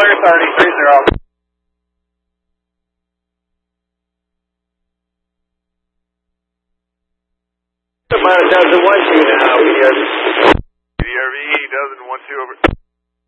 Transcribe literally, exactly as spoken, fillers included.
clear thirty, three zero. About a dozen one two now, P R V. P R V, dozen one two over.